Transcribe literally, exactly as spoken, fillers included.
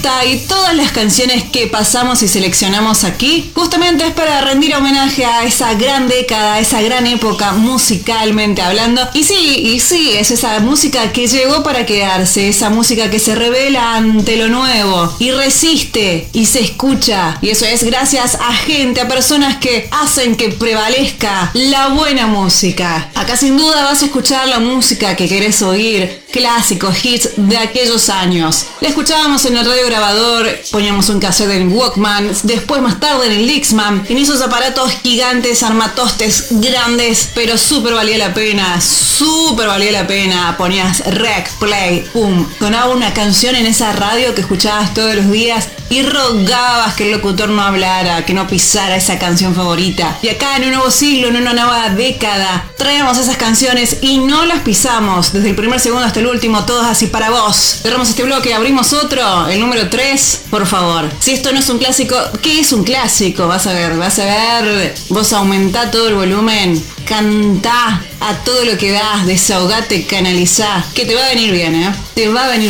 esta y todas las canciones que pasamos y seleccionamos aquí, justamente es para rendir homenaje a esa gran década, a esa gran época musicalmente hablando. Y sí, y sí, es esa música que llegó para quedarse, esa música que se revela ante lo nuevo y resiste y se escucha. Y eso es gracias a gente, a personas que hacen que prevalezca la buena música. Acá sin duda vas a escuchar la música que querés oír, clásicos, hits de aquellos años. La escuchábamos en el radio grabador, poníamos un cassette en Walkman, después más tarde en el Dixman, en esos aparatos gigantes, armatostes, grandes, pero súper valía la pena, súper valía la pena. Ponías rec, play, pum, sonaba una canción en esa radio que escuchabas todos los días y rogabas que el locutor no hablara, que no pisara esa canción favorita. Y acá en un nuevo siglo, en una nueva década, traemos esas canciones y no las pisamos, desde el primer segundo hasta el último, todos así para vos. Cerramos este bloque, abrimos otro, el número tres, por favor. Si esto no es un clásico, ¿qué es un clásico? Vas a ver, vas a ver, vos aumentá todo el volumen, cantá a todo lo que das, desahogate, canalizá, que te va a venir bien, ¿eh? Te va a venir